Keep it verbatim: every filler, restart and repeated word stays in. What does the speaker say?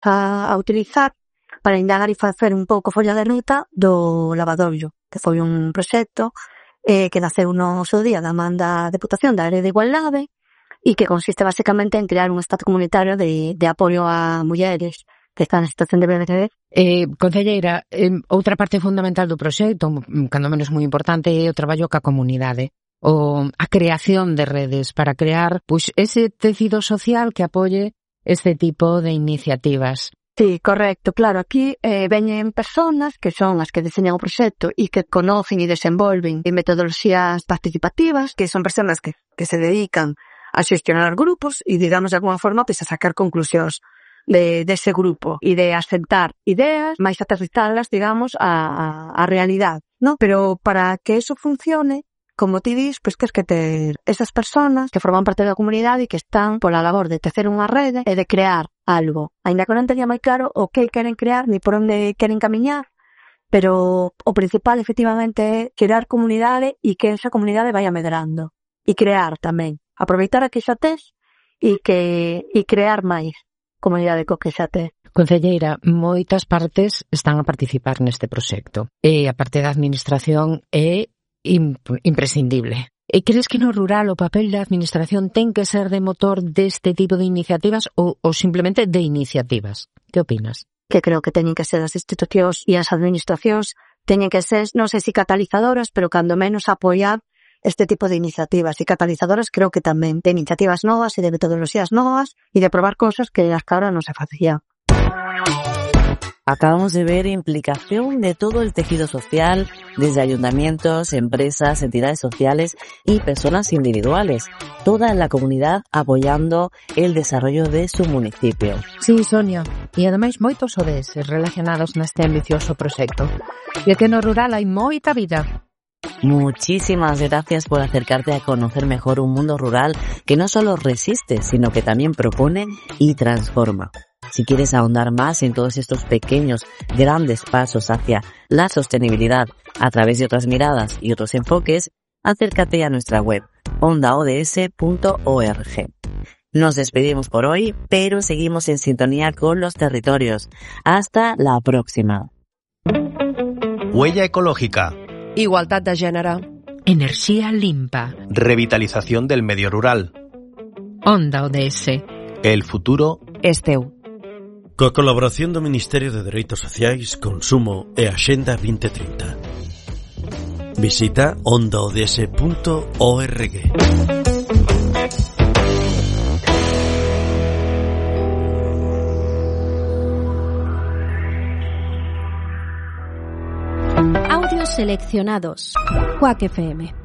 a, a utilizar para indagar e facer un pouco folla de ruta do lavadoiro, que foi un proxecto eh, que naceu no seu día da man da Deputación da Área de Igualdade e que consiste basicamente en crear un espazo comunitario de, de apoio a mulleres que están en situación de violencia. Eh, concelleira, eh, outra parte fundamental do proxecto, cando menos moi importante, é o traballo ca comunidade, o a creación de redes para crear pois ese tecido social que apoie este tipo de iniciativas. Sí, correcto, claro, aquí eh, veñen personas que son as que diseñan o proxecto e que conocen e desenvolven metodoloxías participativas, que son personas que, que se dedican a xestionar grupos e, digamos, de alguna forma, pues, a sacar conclusións de, de ese grupo e de asentar ideas, máis aterrizadas, digamos, a, a, a realidade, ¿no? Pero para que eso funcione, como ti dis, pois que es que ter esas personas que forman parte da comunidade e que están pola labor de tecer unha rede e de crear algo. Ainda que non teña moi claro o que queren crear ni por onde queren camiñar, pero o principal, efectivamente, é crear comunidade e que esa comunidade vaya medrando. E crear tamén. Aproveitar a que xa tes e que e crear máis comunidade co que xa tes. Concelleira, moitas partes están a participar neste proxecto. E a parte da administración é imp- imprescindible. E crees que no rural o papel da administración ten que ser de motor deste tipo de iniciativas ou, ou simplemente de iniciativas? Que opinas? Que creo que teñen que ser as institucións e as administracións, teñen que ser, non sei se catalizadoras, pero cando menos apoiar este tipo de iniciativas. E catalizadoras creo que tamén de iniciativas novas e de metodoloxías novas e de probar cosas que as que ahora non se facían. Acabamos de ver implicación de todo el tejido social, desde ayuntamientos, empresas, entidades sociales y personas individuales. Toda la comunidad apoyando el desarrollo de su municipio. Sí, Sonia. E ademais moitos O D S relacionados neste ambicioso proxecto. E que no rural hai moita vida. Muchísimas gracias por acercarte a conocer mejor un mundo rural que no solo resiste, sino que también propone y transforma. Si quieres ahondar más en todos estos pequeños, grandes pasos hacia la sostenibilidad a través de otras miradas y otros enfoques, acércate a nuestra web, onda o d s punto org. Nos despedimos por hoy, pero seguimos en sintonía con los territorios. Hasta la próxima. Huella ecológica. Igualtat de gènere. Enerxía limpa. Revitalización del medio rural. Onda O D S. El futuro És teu. Coa colaboración do Ministerio de Dereitos Sociais, Consumo e Axenda vinte trinta. Visita onda o d s punto org. Audios seleccionados. Quack F M.